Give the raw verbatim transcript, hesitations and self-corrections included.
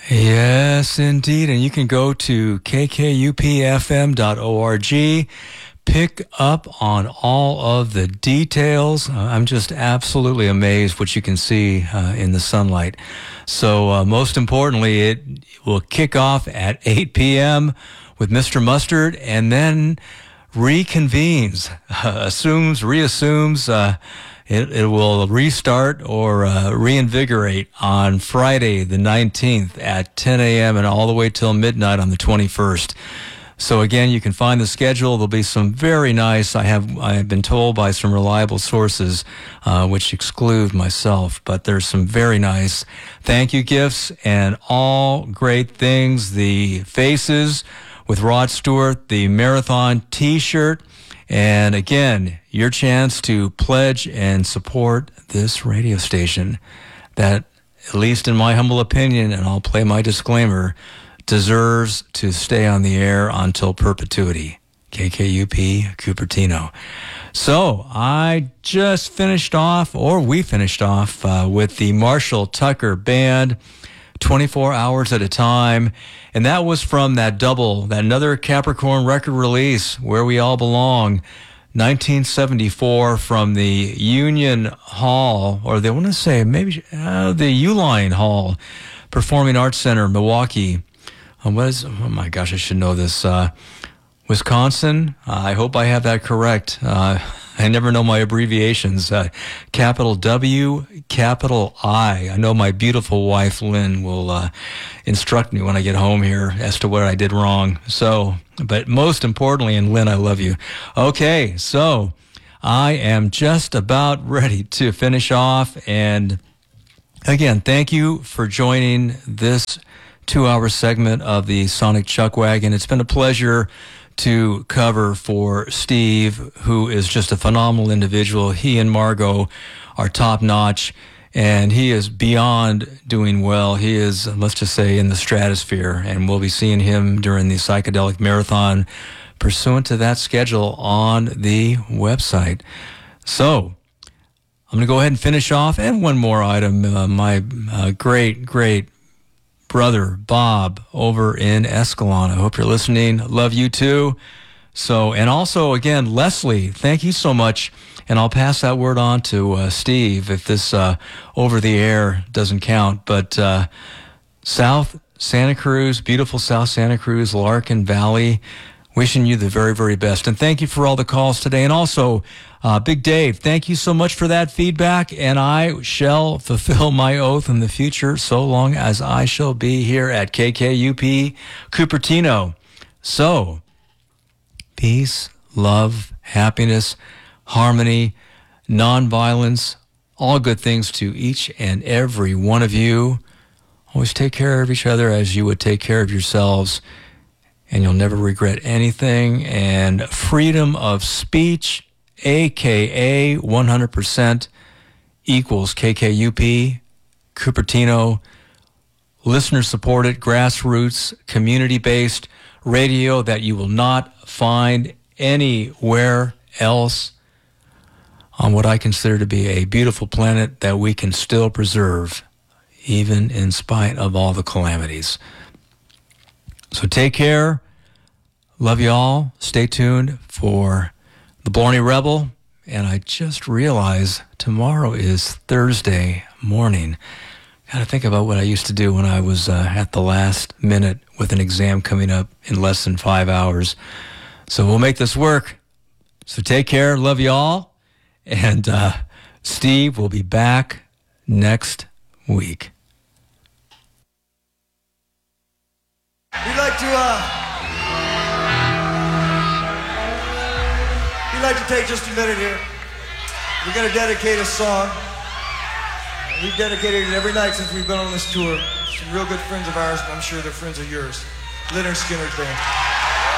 Yes, indeed. And you can go to k k u p f m dot org, pick up on all of the details. Uh, I'm just absolutely amazed what you can see uh, in the sunlight. So uh, most importantly, it will kick off at eight p.m. with Mister Mustard and then reconvenes, uh, assumes, reassumes, uh, It, it will restart or uh, reinvigorate on Friday the nineteenth at ten a.m. and all the way till midnight on the twenty-first. So again, you can find the schedule. There'll be some very nice, I have I have been told by some reliable sources, uh, which exclude myself, but there's some very nice thank you gifts and all great things. The Faces with Rod Stewart, the Marathon t-shirt, and again, your chance to pledge and support this radio station that, at least in my humble opinion, and I'll play my disclaimer, deserves to stay on the air until perpetuity. K K U P, Cupertino. So I just finished off, or we finished off, uh, with the Marshall Tucker Band, twenty-four hours at a time. And that was from that double, that another Capricorn record release, Where We All Belong, nineteen seventy-four, from the Union Hall, or they want to say maybe uh, the Uline Hall, Performing Arts Center, Milwaukee. Uh, what is, oh my gosh, I should know this. Uh, Wisconsin. Uh, I hope I have that correct. Uh, I never know my abbreviations. Uh, capital W, capital I. I know my beautiful wife, Lynn, will uh, instruct me when I get home here as to what I did wrong. So, but most importantly, and Lynn, I love you. Okay, so I am just about ready to finish off. And again, thank you for joining this two-hour segment of the Sonic Chuckwagon. It's been a pleasure to cover for Steve, who is just a phenomenal individual. He and Margot are top-notch, and he is beyond doing well. He is, let's just say, in the stratosphere, and we'll be seeing him during the Psychedelic Marathon pursuant to that schedule on the website. So I'm going to go ahead and finish off, and one more item. Uh, my uh, great, great brother Bob over in Escalon. I hope you're listening. Love you too. So, and also again, Leslie, thank you so much. And I'll pass that word on to uh, Steve if this uh, over the air doesn't count. But uh, South Santa Cruz, beautiful South Santa Cruz, Larkin Valley, wishing you the very, very best. And thank you for all the calls today. And also, uh, Big Dave, thank you so much for that feedback. And I shall fulfill my oath in the future so long as I shall be here at K K U P Cupertino. So, peace, love, happiness, harmony, nonviolence, all good things to each and every one of you. Always take care of each other as you would take care of yourselves, and you'll never regret anything. And freedom of speech, A K A one hundred percent, equals K K U P, Cupertino, listener-supported, grassroots, community-based radio that you will not find anywhere else on what I consider to be a beautiful planet that we can still preserve, even in spite of all the calamities. So take care. Love you all. Stay tuned for the Blarney Rebel. And I just realized tomorrow is Thursday morning. Got to think about what I used to do when I was uh, at the last minute with an exam coming up in less than five hours. So we'll make this work. So take care. Love you all. And uh, Steve will be back next week. We'd like to, uh, we'd like to take just a minute here. We're going to dedicate a song. We've dedicated it every night since we've been on this tour. Some real good friends of ours, and I'm sure they're friends of yours. Leonard Skinner's Band.